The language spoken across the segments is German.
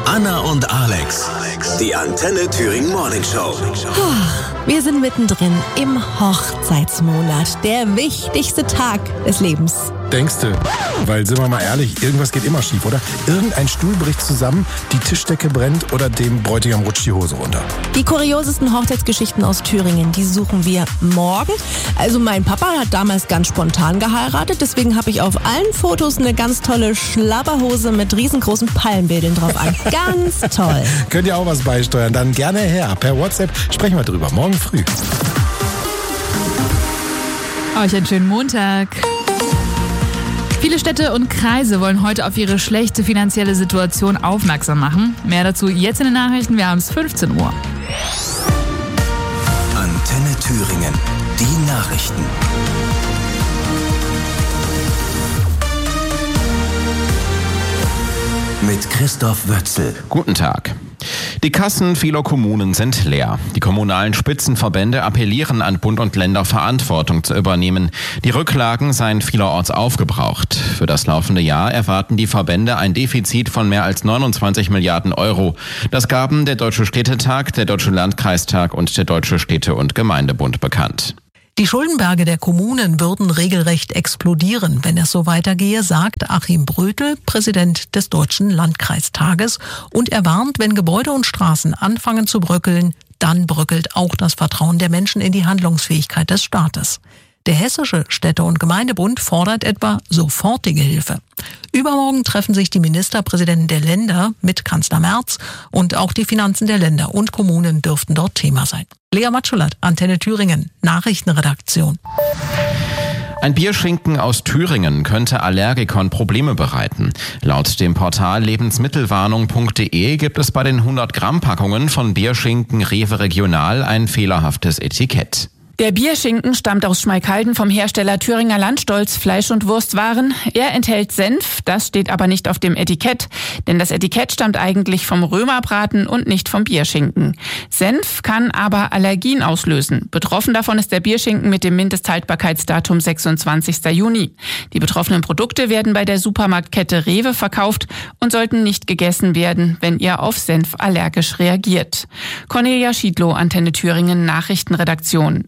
Anna und Alex, die Antenne Thüringen Morning Show. Wir sind mittendrin im Hochzeitsmonat, der wichtigste Tag des Lebens. Denkste, weil, sind wir mal ehrlich, irgendwas geht immer schief, oder? Irgendein Stuhl bricht zusammen, die Tischdecke brennt oder dem Bräutigam rutscht die Hose runter. Die kuriosesten Hochzeitsgeschichten aus Thüringen, die suchen wir morgen. Also mein Papa hat damals ganz spontan geheiratet, deswegen habe ich auf allen Fotos eine ganz tolle Schlabberhose mit riesengroßen Palmbildern drauf an. Ganz toll. Könnt ihr auch was beisteuern? Dann gerne her. Per WhatsApp sprechen wir drüber. Morgen früh. Euch einen schönen Montag. Viele Städte und Kreise wollen heute auf ihre schlechte finanzielle Situation aufmerksam machen. Mehr dazu jetzt in den Nachrichten. Wir haben es 15 Uhr. Antenne Thüringen. Die Nachrichten. Mit Christoph Wötzel. Guten Tag. Die Kassen vieler Kommunen sind leer. Die kommunalen Spitzenverbände appellieren an Bund und Länder, Verantwortung zu übernehmen. Die Rücklagen seien vielerorts aufgebraucht. Für das laufende Jahr erwarten die Verbände ein Defizit von mehr als 29 Milliarden Euro. Das gaben der Deutsche Städtetag, der Deutsche Landkreistag und der Deutsche Städte- und Gemeindebund bekannt. Die Schuldenberge der Kommunen würden regelrecht explodieren, wenn es so weitergehe, sagt Achim Brötel, Präsident des Deutschen Landkreistages. Und er warnt, wenn Gebäude und Straßen anfangen zu bröckeln, dann bröckelt auch das Vertrauen der Menschen in die Handlungsfähigkeit des Staates. Der Hessische Städte- und Gemeindebund fordert etwa sofortige Hilfe. Übermorgen treffen sich die Ministerpräsidenten der Länder mit Kanzler Merz und auch die Finanzen der Länder und Kommunen dürften dort Thema sein. Lea Matschulat, Antenne Thüringen, Nachrichtenredaktion. Ein Bierschinken aus Thüringen könnte Allergikern Probleme bereiten. Laut dem Portal lebensmittelwarnung.de gibt es bei den 100-Gramm-Packungen von Bierschinken Rewe Regional ein fehlerhaftes Etikett. Der Bierschinken stammt aus Schmalkalden vom Hersteller Thüringer Landstolz Fleisch- und Wurstwaren. Er enthält Senf, das steht aber nicht auf dem Etikett, denn das Etikett stammt eigentlich vom Römerbraten und nicht vom Bierschinken. Senf kann aber Allergien auslösen. Betroffen davon ist der Bierschinken mit dem Mindesthaltbarkeitsdatum 26. Juni. Die betroffenen Produkte werden bei der Supermarktkette Rewe verkauft und sollten nicht gegessen werden, wenn ihr auf Senf allergisch reagiert. Cornelia Schiedlow, Antenne Thüringen, Nachrichtenredaktion.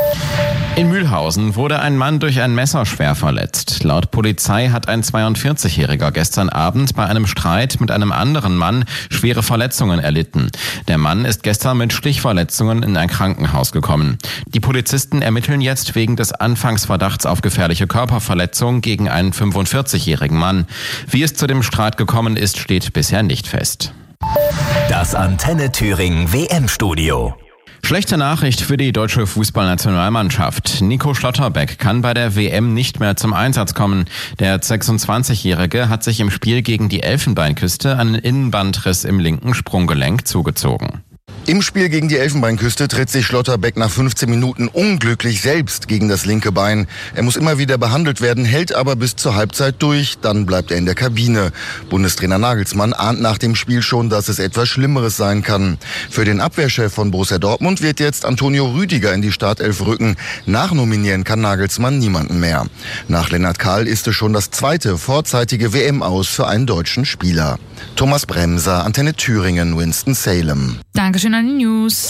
In Mühlhausen wurde ein Mann durch ein Messer schwer verletzt. Laut Polizei hat ein 42-Jähriger gestern Abend bei einem Streit mit einem anderen Mann schwere Verletzungen erlitten. Der Mann ist gestern mit Stichverletzungen in ein Krankenhaus gekommen. Die Polizisten ermitteln jetzt wegen des Anfangsverdachts auf gefährliche Körperverletzung gegen einen 45-jährigen Mann. Wie es zu dem Streit gekommen ist, steht bisher nicht fest. Das Antenne Thüringen WM-Studio. Schlechte Nachricht für die deutsche Fußballnationalmannschaft. Nico Schlotterbeck kann bei der WM nicht mehr zum Einsatz kommen. Der 26-Jährige hat sich im Spiel gegen die Elfenbeinküste einen Innenbandriss im linken Sprunggelenk zugezogen. Im Spiel gegen die Elfenbeinküste tritt sich Schlotterbeck nach 15 Minuten unglücklich selbst gegen das linke Bein. Er muss immer wieder behandelt werden, hält aber bis zur Halbzeit durch. Dann bleibt er in der Kabine. Bundestrainer Nagelsmann ahnt nach dem Spiel schon, dass es etwas Schlimmeres sein kann. Für den Abwehrchef von Borussia Dortmund wird jetzt Antonio Rüdiger in die Startelf rücken. Nachnominieren kann Nagelsmann niemanden mehr. Nach Lennart Kahl ist es schon das zweite vorzeitige WM-Aus für einen deutschen Spieler. Thomas Bremser, Antenne Thüringen, Winston-Salem. Dankeschön an die News.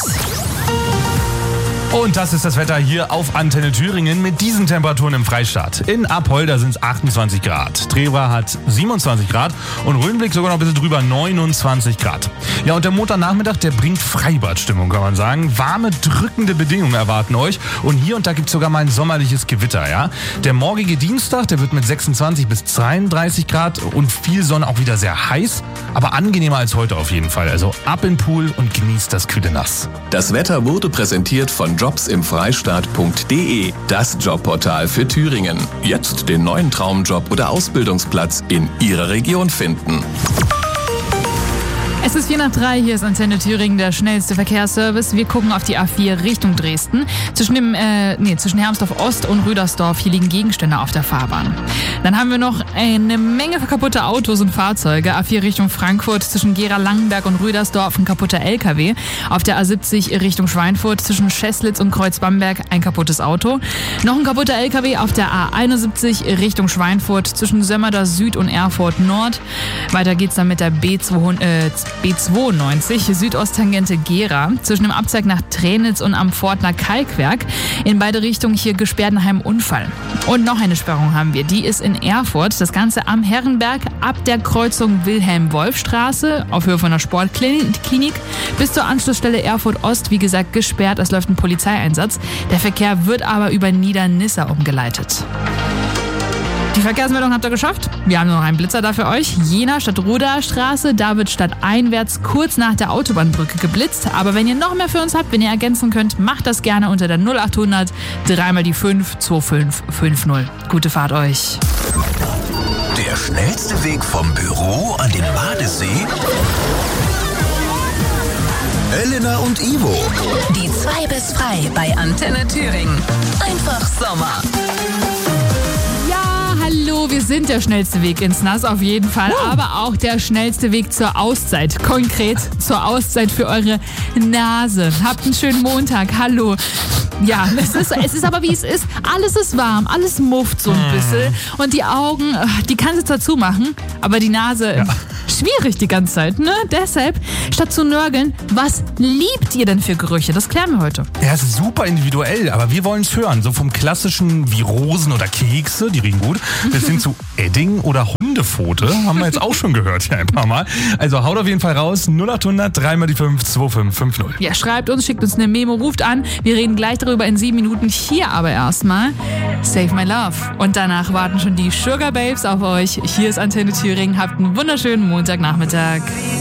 Und das ist das Wetter hier auf Antenne Thüringen mit diesen Temperaturen im Freistaat. In Apolda sind es 28 Grad, Trevra hat 27 Grad und Röhnblick sogar noch ein bisschen drüber, 29 Grad. Ja, und der Montagnachmittag, der bringt Freibadstimmung, kann man sagen. Warme, drückende Bedingungen erwarten euch und hier und da gibt es sogar mal ein sommerliches Gewitter, ja. Der morgige Dienstag, der wird mit 26 bis 32 Grad und viel Sonne auch wieder sehr heiß, aber angenehmer als heute auf jeden Fall. Also ab in den Pool und genießt das kühle Nass. Das Wetter wurde präsentiert von jobsimfreistaat.de, das Jobportal für Thüringen. Jetzt den neuen Traumjob oder Ausbildungsplatz in Ihrer Region finden. Es ist 4:03, hier ist Antenne Thüringen, der schnellste Verkehrsservice. Wir gucken auf die A4 Richtung Dresden. Zwischen Hermsdorf Ost und Rüdersdorf, hier liegen Gegenstände auf der Fahrbahn. Dann haben wir noch eine Menge kaputte Autos und Fahrzeuge. A4 Richtung Frankfurt, zwischen Gera-Langenberg und Rüdersdorf ein kaputter LKW. Auf der A70 Richtung Schweinfurt, zwischen Scheßlitz und Kreuzbamberg ein kaputtes Auto. Noch ein kaputter LKW auf der A71 Richtung Schweinfurt, zwischen Sömmerda Süd und Erfurt Nord. Weiter geht's dann mit der B200 B92 Südosttangente Gera zwischen dem Abzweig nach Tränitz und am Pfortner Kalkwerk. In beide Richtungen hier gesperrt nach einem Unfall. Und noch eine Sperrung haben wir. Die ist in Erfurt. Das Ganze am Herrenberg ab der Kreuzung Wilhelm-Wolf-Straße auf Höhe von der Sportklinik bis zur Anschlussstelle Erfurt-Ost. Wie gesagt, gesperrt. Es läuft ein Polizeieinsatz. Der Verkehr wird aber über Niedernissa umgeleitet. Die Verkehrsmeldung habt ihr geschafft. Wir haben noch einen Blitzer da für euch. Jena Stadtruder Straße, da wird stadteinwärts kurz nach der Autobahnbrücke geblitzt. Aber wenn ihr noch mehr für uns habt, wenn ihr ergänzen könnt, macht das gerne unter der 0800 3 die 5 2550. Gute Fahrt euch. Der schnellste Weg vom Büro an den Badesee? Elena und Ivo. Die 2 bis frei bei Antenne Thüringen. Einfach Sommer. Hallo, wir sind der schnellste Weg ins Nass auf jeden Fall, aber auch der schnellste Weg zur Auszeit. Konkret zur Auszeit für eure Nase. Habt einen schönen Montag. Hallo. Ja, es ist aber wie es ist. Alles ist warm, alles mufft so ein bisschen. Und die Augen, die kannst du zwar zumachen, aber die Nase, schwierig die ganze Zeit. Ne? Deshalb, statt zu nörgeln, was liebt ihr denn für Gerüche? Das klären wir heute. Ja, es ist super individuell, aber wir wollen es hören. So vom klassischen wie Rosen oder Kekse, die riechen gut, bis hin zu Edding oder Hundepfote. Haben wir jetzt auch schon gehört, ja, ein paar Mal. Also haut auf jeden Fall raus. 0800 3 die 5 2550. Ja, schreibt uns, schickt uns eine Memo, ruft an. Wir reden gleich darüber in 7 Minuten. Hier aber erstmal Save My Love. Und danach warten schon die Sugar Babes auf euch. Hier ist Antenne Thüringen. Habt einen wunderschönen Montagnachmittag.